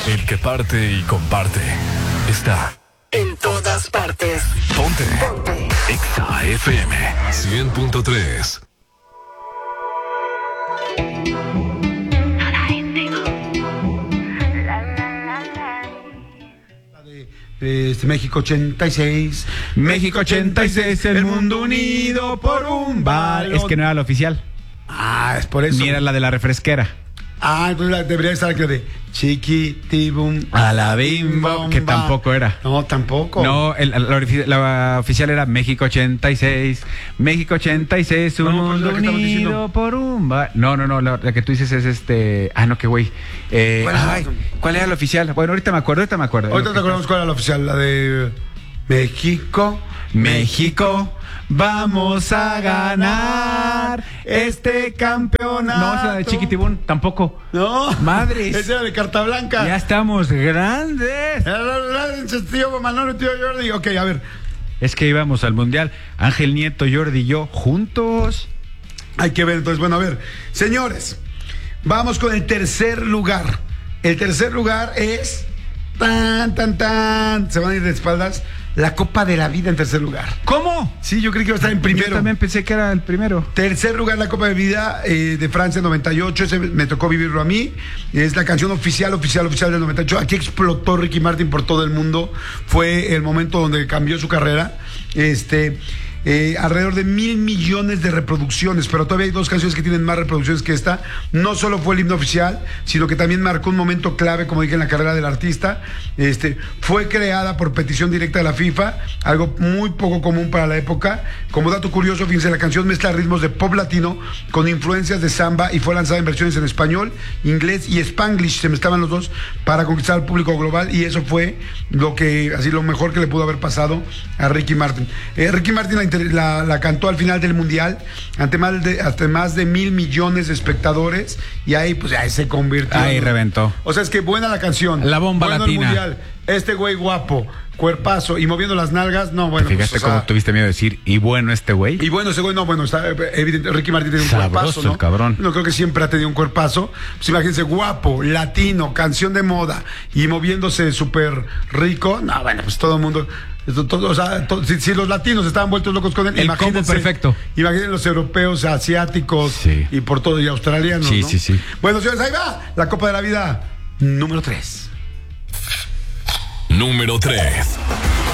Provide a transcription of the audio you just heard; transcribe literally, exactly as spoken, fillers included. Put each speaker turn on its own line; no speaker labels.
El que parte y comparte está
en todas partes.
Ponte. Ponte. Exa F M cien punto tres.
Este, México ochenta y seis.
México ochenta y seis, el mundo unido por un balón. Es que no era la oficial.
Ah, es por eso.
Ni era la de la refresquera.
Ah, entonces debería estar aquí de chiquitibum
a la bim bom, que tampoco era.
No, tampoco.
No, el, la, la, la oficial era México ochenta y seis. México ochenta y seis, un
no,
mundo unido por un ba... No, no, no, la, la que tú dices es este. Ah, no, qué güey. Eh,
¿Cuál,
ay, ¿Cuál era la oficial? Bueno, ahorita me acuerdo, ahorita me acuerdo.
Ahorita te acordamos cuál era la oficial, la de México.
México, vamos a ganar este campeonato. No, esa era de Chiquitibún, tampoco.
No,
madres.
Esa era de Carta Blanca.
Ya estamos grandes.
Tío Manolo, tío Jordi. Ok, a ver.
Es que íbamos al mundial. Ángel Nieto, Jordi y yo juntos.
Hay que ver, entonces, bueno, a ver. Señores, vamos con el tercer lugar. El tercer lugar es. Tan, tan, tan. Se van a ir de espaldas. La Copa de la Vida en tercer lugar.
¿Cómo?
Sí, yo creí que iba a estar en primero.
Yo también pensé que era el primero.
Tercer lugar, la Copa de Vida eh, de Francia noventa y ocho. Ese me tocó vivirlo a mí. Es la canción oficial, oficial, oficial del noventa y ocho. Aquí explotó Ricky Martin por todo el mundo. Fue el momento donde cambió su carrera. Este... Eh, alrededor de mil millones de reproducciones, pero todavía hay dos canciones que tienen más reproducciones que esta. No solo fue el himno oficial, sino que también marcó un momento clave, como dije, en la carrera del artista. Este, fue creada por petición directa de la FIFA, algo muy poco común para la época. Como dato curioso, fíjense, la canción mezcla ritmos de pop latino con influencias de samba y fue lanzada en versiones en español, inglés y spanglish, se mezclaban los dos para conquistar al público global, y eso fue lo que, así, lo mejor que le pudo haber pasado a Ricky Martin. Eh, Ricky Martin la La, la cantó al final del mundial ante más de, ante más de mil millones de espectadores, y ahí pues ahí se convirtió.
Ahí reventó.
O sea, es que buena la canción.
La bomba
bueno
latina.
El mundial. Este güey guapo, cuerpazo y moviendo las nalgas, no, bueno.
Fíjate
pues,
cómo
sea,
tuviste miedo de decir, y bueno este güey.
Y bueno, ese güey, no, bueno, está evidente, Ricky Martin tiene un
sabroso,
cuerpazo, ¿no?
el cabrón.
No creo que siempre ha tenido un cuerpazo. Pues imagínense, guapo, latino, canción de moda y moviéndose súper rico. No, bueno, pues todo el mundo. Todo, o sea, todo, si, si los latinos estaban vueltos locos con él,
el
imagínense,
combo perfecto.
Imaginen los europeos, asiáticos, sí, y por todo, y australianos,
sí,
¿no?
Sí, sí,
Bueno, señores, ahí va la Copa de la Vida número tres.
Número tres.